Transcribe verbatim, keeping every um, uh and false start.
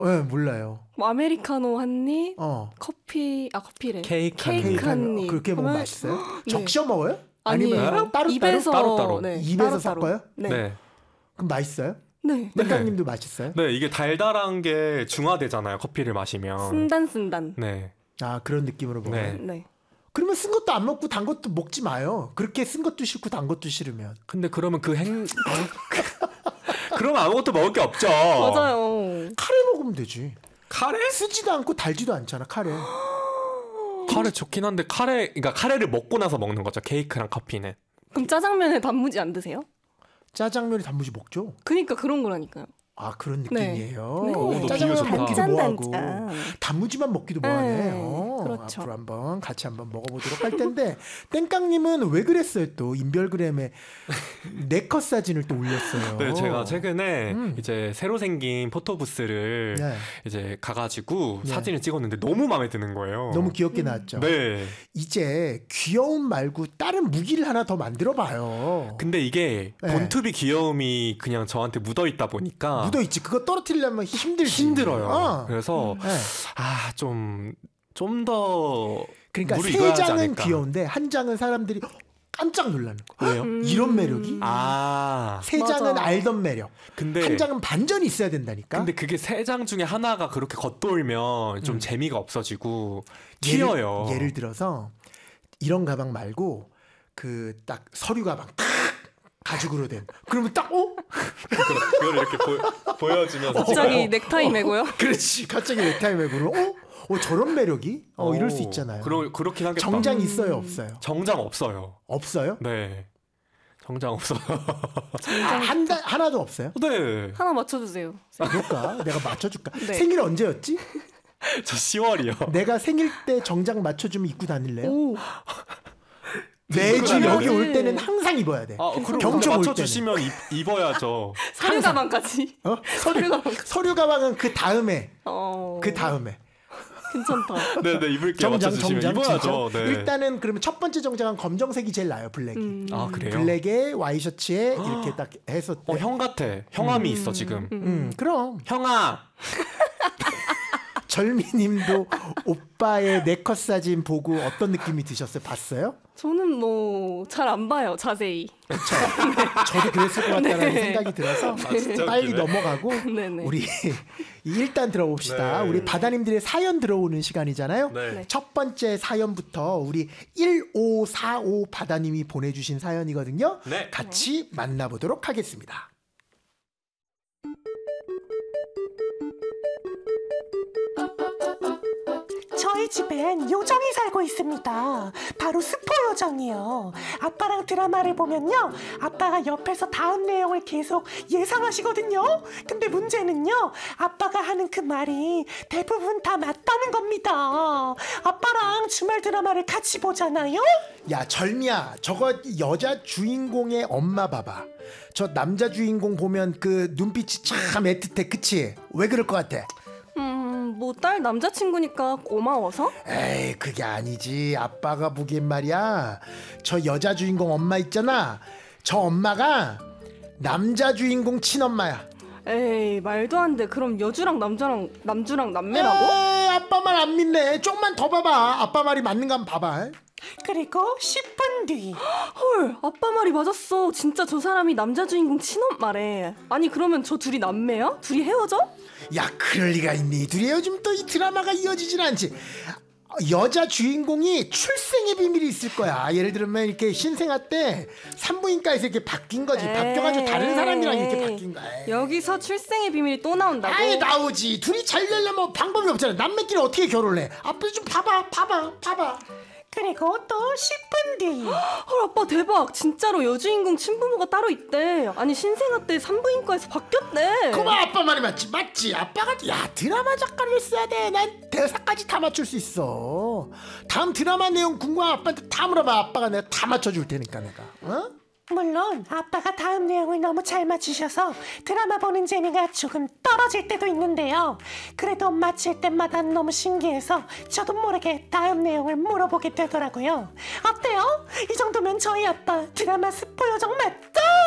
네, 몰라요. 뭐 아메리카노 한 입, 어. 커피, 아 커피래. 케이크 케이크 한 입. 그렇게 먹으면 맛있어요? 네. 적셔 먹어요? 아니면 아니면 따로 입에서 따로 따로. 네, 입에서 따로, 섞어요? 네. 네. 그럼 맛있어요? 네. 땡깡님도 맛있어요? 네, 이게 달달한 게 중화되잖아요. 커피를 마시면. 쓴단 쓴단. 네. 아 그런 느낌으로 먹어요? 네. 네. 그러면 쓴 것도 안 먹고 단 것도 먹지 마요. 그렇게 쓴 것도 싫고 단 것도 싫으면. 근데 그러면 그 행... 그러면 아무것도 먹을 게 없죠. 맞아요. 카레 먹으면 되지. 카레? 쓰지도 않고 달지도 않잖아 카레. 카레 좋긴 한데 카레, 그러니까 카레를 먹고 나서 먹는 거죠. 케이크랑 커피는. 그럼 짜장면에 단무지 안 드세요? 짜장면에 단무지 먹죠? 그니까 그런 거라니까요. 아 그런 네. 느낌이에요. 네. 오, 너 짜장면 비교 좋다. 먹기도 뭐하고 단짠. 단무지만 먹기도 뭐하네. 네, 어, 그렇죠. 앞으로 한번 같이 한번 먹어보도록 할 텐데 땡깡님은 왜 그랬어요? 또 인별그램에 네컷 사진을 또 올렸어요. 네, 제가 최근에 음. 이제 새로 생긴 포토부스를 네. 이제 가가지고 네. 사진을 찍었는데 너무 마음에 드는 거예요. 너무 귀엽게 나왔죠. 네. 이제 귀여움 말고 다른 무기를 하나 더 만들어봐요. 근데 이게 네. 본투비 귀여움이 그냥 저한테 묻어 있다 보니까 묻어있지. 그거 떨어뜨리려면 힘들지. 힘들어요. 어. 그래서 네. 아, 좀 좀 더 그러니까 물을 세 익어야 하지 장은 않을까. 귀여운데 한 장은 사람들이 깜짝 놀라는 거. 왜요? 음. 이런 매력이? 아. 세 맞아. 장은 알던 매력. 근데 한 장은 반전이 있어야 된다니까. 근데 그게 세 장 중에 하나가 그렇게 겉돌면 좀 음. 재미가 없어지고 예를, 튀어요. 예를 들어서 이런 가방 말고 그 딱 서류 가방 딱 가죽으로 된. 그러면 딱 어? 그걸, 그걸 이렇게 보, 보여주면서 갑자기 어, 넥타이 매고요? 그렇지. 갑자기 넥타이 매고 어? 어 저런 매력이? 어 이럴 수 오, 있잖아요. 그러, 그렇긴 하겠다. 정장 음. 있어요, 없어요? 정장 없어요. 없어요? 네. 정장 없어요. 아, 한 달 하나도 없어요? 네. 하나 맞춰주세요. 그럴까? 내가 맞춰줄까? 네. 생일 언제였지? 저 시월이요. 내가 생일 때 정장 맞춰주면 입고 다닐래요? 오, 매주 입고 여기 다녀야 올 돼. 때는 항상 입어야 돼. 아, 그럼 경청 올 맞춰 주시면 입어야죠. 서류 항상. 가방까지. 어? 서류 서류 가방. 서류 가방은 그 다음에 어, 그 다음에 괜찮다. 네, 네, 입을게요. 정장 맞춰 주시면 정장 입어야죠. 진짜? 네. 일단은 그러면 첫 번째 정장은 검정색이 제일 나요. 블랙이. 음. 아, 그래요? 블랙에 와이셔츠에 이렇게 딱 해서 어, 형 같아. 형함이 있어 지금. 음, 그럼 형아. 절미님도 오빠의 네컷 사진 보고 어떤 느낌이 드셨어요? 봤어요? 저는 뭐 잘 안 봐요, 자세히. 그렇죠. 저도 그랬을 것 같다는 네. 생각이 들어서 아, 진짜 빨리 웃기네. 넘어가고 네네. 우리 일단 들어봅시다. 네. 우리 바다님들의 사연 들어오는 시간이잖아요. 네. 네. 첫 번째 사연부터 우리 일오사오 바다님이 보내주신 사연이거든요. 네. 같이 만나보도록 하겠습니다. 저희 집엔 요정이 살고 있습니다. 바로 스포 요정이요. 아빠랑 드라마를 보면요, 아빠가 옆에서 다음 내용을 계속 예상하시거든요. 근데 문제는요, 아빠가 하는 그 말이 대부분 다 맞다는 겁니다. 아빠랑 주말 드라마를 같이 보잖아요. 야 절미야, 저거 여자 주인공의 엄마 봐봐. 저 남자 주인공 보면 그 눈빛이 참 애틋해. 그치? 왜 그럴 것 같아? 음, 뭐 딸 남자친구니까 고마워서? 에이 그게 아니지. 아빠가 보기엔 말이야, 저 여자 주인공 엄마 있잖아, 저 엄마가 남자 주인공 친엄마야. 에이, 말도 안 돼. 그럼 여주랑 남자랑 남주랑 남매라고? 에이, 아빠 말 안 믿네. 좀만 더 봐봐. 아빠 말이 맞는가 한번 봐봐. 그리고 십 분 뒤. 헐, 아빠 말이 맞았어. 진짜 저 사람이 남자 주인공 친엄마래. 아니 그러면 저 둘이 남매야? 둘이 헤어져? 야 그럴 리가 있니. 둘이 요즘 또 이 드라마가 이어지진 않지. 여자 주인공이 출생의 비밀이 있을 거야. 예를 들면 이렇게 신생아 때 산부인과에서 이렇게 바뀐 거지. 에이. 바뀌어가지고 다른 사람이랑 이렇게 바뀐 거야. 에이. 여기서 출생의 비밀이 또 나온다고? 아예 나오지. 둘이 잘 되려면 방법이 없잖아. 남매끼리 어떻게 결혼해. 앞에서 좀 봐봐 봐봐 봐봐. 그리고 또 십 분 뒤. 헐, 아빠 대박. 진짜로 여주인공 친부모가 따로 있대. 아니 신생아 때 산부인과에서 바뀌었대. 그만 아빠 말이 맞지. 맞지. 아빠가 야 드라마 작가를 써야 돼. 난 대사까지 다 맞출 수 있어. 다음 드라마 내용 궁금한 아빠한테 다 물어봐. 아빠가 내가 다 맞춰줄 테니까 내가. 어? 물론 아빠가 다음 내용을 너무 잘 맞추셔서 드라마 보는 재미가 조금 떨어질 때도 있는데요. 그래도 맞힐 때마다 너무 신기해서 저도 모르게 다음 내용을 물어보게 되더라고요. 어때요? 이 정도면 저희 아빠 드라마 스포 요정 맞죠?